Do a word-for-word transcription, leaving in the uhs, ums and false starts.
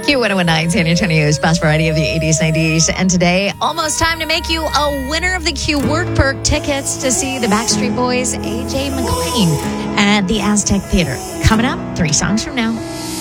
Q one oh one nine, San Antonio's best variety of the eighties, nineties. And today, almost time to make you a winner of the Q Work Perk tickets to see the Backstreet Boys' A J McLean at the Aztec Theater. Coming up, three songs from now.